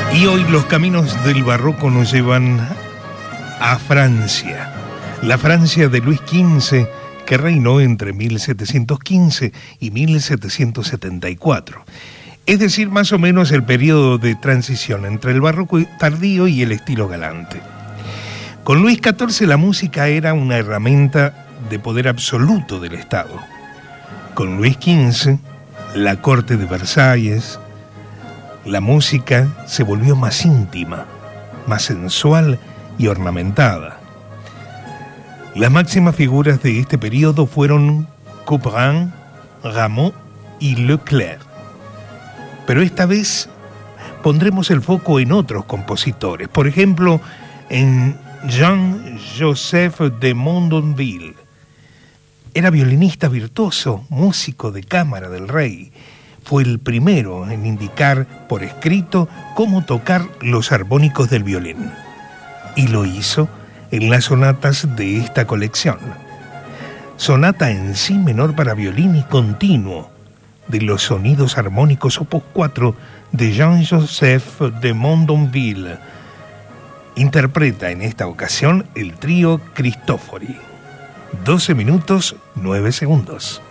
Y hoy los caminos del barroco nos llevan a Francia. La Francia de Luis XV, que reinó entre 1715 y 1774. Es decir, más o menos el periodo de transición entre el barroco tardío y el estilo galante. Con Luis XIV la música era una herramienta de poder absoluto del Estado. Con Luis XV, la corte de Versalles, la música se volvió más íntima, más sensual y ornamentada. Las máximas figuras de este periodo fueron Couperin, Rameau y Leclerc. Pero esta vez pondremos el foco en otros compositores, por ejemplo, en Jean-Joseph de Mondonville. Era violinista virtuoso, músico de cámara del rey. Fue el primero en indicar por escrito cómo tocar los armónicos del violín. Y lo hizo en las sonatas de esta colección. Sonata en si menor para violín y continuo de los sonidos armónicos opus 4 de Jean-Joseph de Mondonville. Interpreta en esta ocasión el trío Cristofori. 12 minutos, 9 segundos.